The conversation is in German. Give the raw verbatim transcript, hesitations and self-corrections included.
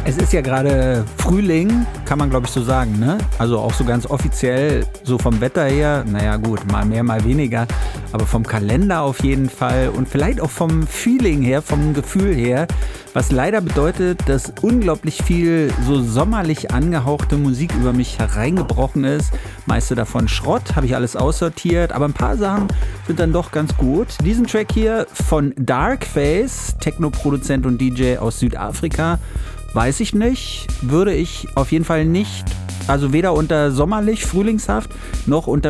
Es ist ja gerade Frühling, kann man glaube ich so sagen, ne? Also auch so ganz offiziell, so vom Wetter her, naja gut, mal mehr, mal weniger, aber vom Kalender auf jeden Fall und vielleicht auch vom Feeling her, vom Gefühl her, was leider bedeutet, dass unglaublich viel so sommerlich angehauchte Musik über mich hereingebrochen ist. Meiste davon Schrott, habe ich alles aussortiert, aber ein paar Sachen sind dann doch ganz gut. Diesen Track hier von Darkface, Techno-Produzent und D J aus Südafrika, weiß ich nicht, würde ich auf jeden Fall nicht, also weder unter sommerlich, frühlingshaft, noch unter